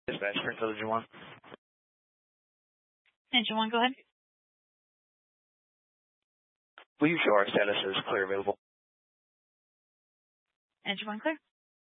Dispatch, Springfield, Engine 1. Engine 1, go ahead. Will you show our status as clear available? Engine 1, clear.